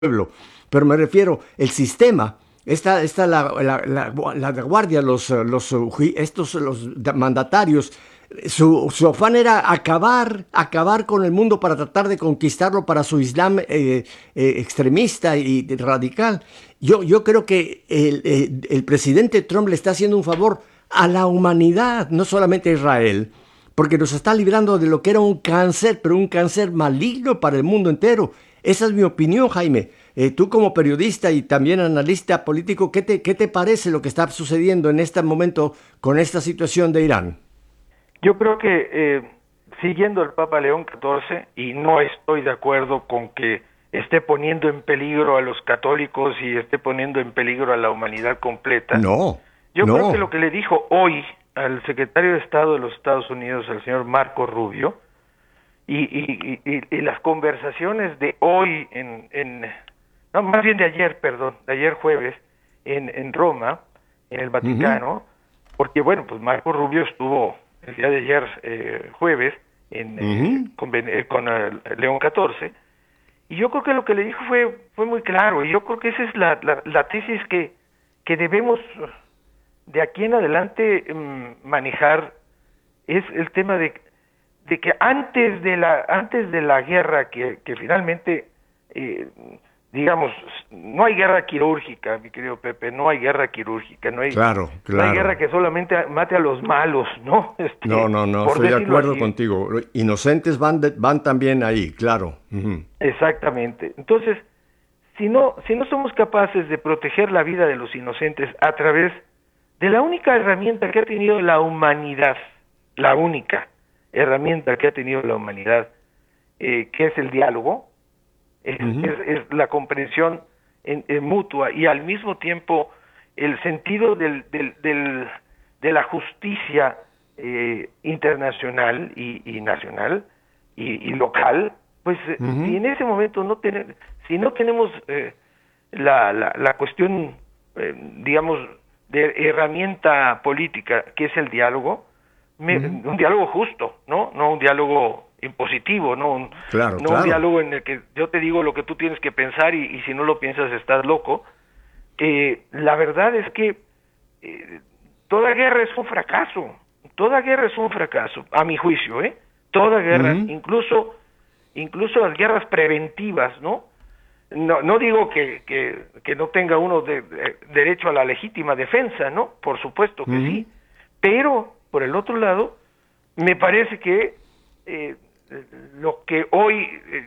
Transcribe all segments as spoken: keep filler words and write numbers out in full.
pueblo. Pero me refiero, el sistema, esta, esta la, la, la, la guardia, los, los, estos, los mandatarios, su, su afán era acabar, acabar con el mundo para tratar de conquistarlo para su Islam eh, eh, extremista y radical. Yo, yo creo que el, el, el presidente Trump le está haciendo un favor a la humanidad, no solamente a Israel, porque nos está librando de lo que era un cáncer, pero un cáncer maligno para el mundo entero. Esa es mi opinión, Jaime. Eh, tú como periodista y también analista político, ¿qué te, qué te parece lo que está sucediendo en este momento con esta situación de Irán? Yo creo que eh, siguiendo el Papa León catorce, y no estoy de acuerdo con que esté poniendo en peligro a los católicos y esté poniendo en peligro a la humanidad completa. No, Yo no. creo que lo que le dijo hoy al secretario de Estado de los Estados Unidos, el señor Marco Rubio, y, y, y, y las conversaciones de hoy, en, en no, más bien de ayer, perdón, de ayer jueves, en, en Roma, en el Vaticano, uh-huh. porque bueno, pues Marco Rubio estuvo el día de ayer, eh, jueves, en, uh-huh. eh, con, eh, con uh, León catorce, y yo creo que lo que le dijo fue fue muy claro, y yo creo que esa es la, la, la tesis que, que debemos de aquí en adelante um, manejar, es el tema de, de que antes de la antes de la guerra, que, que finalmente, eh, digamos, no hay guerra quirúrgica, mi querido Pepe, no hay guerra quirúrgica, no hay, claro, claro. No hay guerra que solamente mate a los malos, ¿no? Este, no, no, no, estoy de acuerdo así. contigo. Inocentes van de, van también ahí, claro. Uh-huh. Exactamente. Entonces, si no, si no somos capaces de proteger la vida de los inocentes a través de la única herramienta que ha tenido la humanidad, la única herramienta que ha tenido la humanidad, eh, que es el diálogo, es, uh-huh. es, es la comprensión en, en mutua, y al mismo tiempo el sentido del, del, del, de la justicia eh, internacional y, y nacional y, y local, pues uh-huh. si en ese momento no tenemos, si no tenemos eh, la, la, la cuestión, eh, digamos, de herramienta política, que es el diálogo, me, uh-huh. un diálogo justo, ¿no? No un diálogo impositivo, no un, claro, no claro. un diálogo en el que yo te digo lo que tú tienes que pensar y, y si no lo piensas estás loco. Eh, la verdad es que eh, toda guerra es un fracaso, toda guerra es un fracaso, a mi juicio, ¿eh? Toda guerra, uh-huh. incluso incluso las guerras preventivas, ¿no? No, no digo que, que, que no tenga uno de, de, derecho a la legítima defensa, ¿no? Por supuesto que uh-huh. sí, pero por el otro lado, me parece que eh, lo que hoy eh,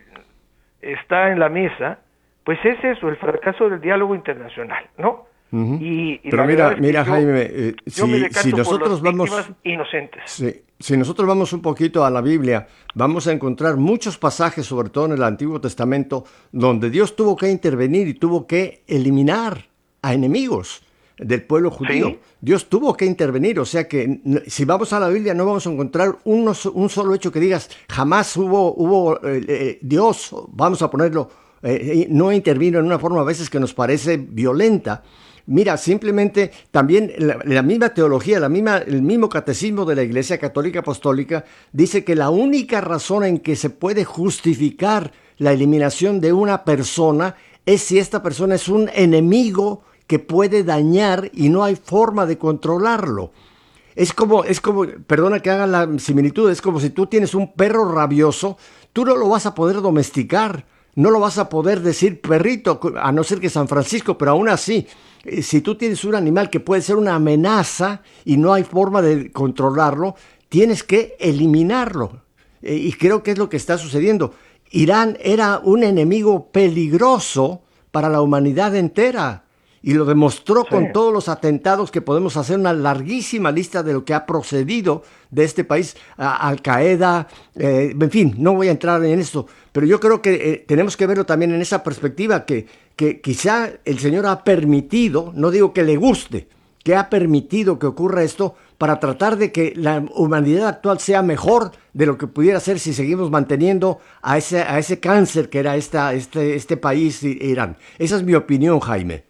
está en la mesa, pues es eso, el fracaso del diálogo internacional, ¿no? Uh-huh. Y, y Pero mira, mira yo, Jaime, eh, yo si, si nosotros vamos inocentes. Si, si nosotros vamos un poquito a la Biblia, vamos a encontrar muchos pasajes, sobre todo en el Antiguo Testamento, donde Dios tuvo que intervenir y tuvo que eliminar a enemigos del pueblo judío. ¿Sí? Dios tuvo que intervenir, o sea que si vamos a la Biblia no vamos a encontrar unos, un solo hecho que digas, jamás hubo, hubo eh, eh, Dios, vamos a ponerlo, eh, no intervino en una forma a veces que nos parece violenta. Mira, simplemente también la, la misma teología, la misma, el mismo catecismo de la Iglesia Católica Apostólica dice que la única razón en que se puede justificar la eliminación de una persona es si esta persona es un enemigo que puede dañar y no hay forma de controlarlo. Es como, es como, perdona que haga la similitud, es como si tú tienes un perro rabioso, tú no lo vas a poder domesticar, no lo vas a poder decir perrito, a no ser que San Francisco, pero aún así, si tú tienes un animal que puede ser una amenaza y no hay forma de controlarlo, tienes que eliminarlo. Y creo que es lo que está sucediendo. Irán era un enemigo peligroso para la humanidad entera. Y lo demostró sí. con todos los atentados que podemos hacer una larguísima lista de lo que ha procedido de este país, a Al-Qaeda, eh, en fin, no voy a entrar en esto, pero yo creo que eh, tenemos que verlo también en esa perspectiva, que, que quizá el Señor ha permitido, no digo que le guste, que ha permitido que ocurra esto para tratar de que la humanidad actual sea mejor de lo que pudiera ser si seguimos manteniendo a ese, a ese cáncer que era esta, este, este país, Irán. Esa es mi opinión, Jaime.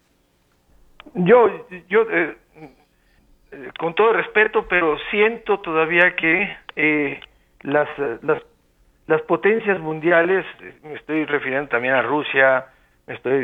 Yo, yo eh, eh, con todo respeto, pero siento todavía que eh, las, las las potencias mundiales, me estoy refiriendo también a Rusia, Estoy